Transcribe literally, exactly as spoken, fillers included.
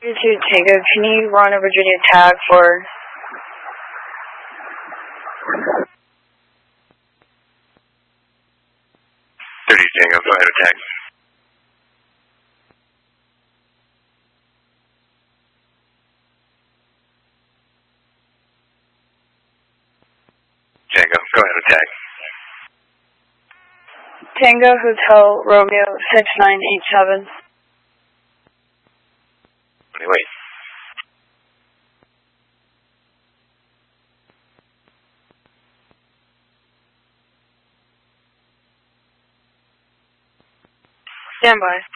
two Tango, can you run a Virginia tag for thirty Tango, go ahead with tag. Tango, go ahead with tag. Tango Hotel Romeo six nine eight seven? Wait. Stand by.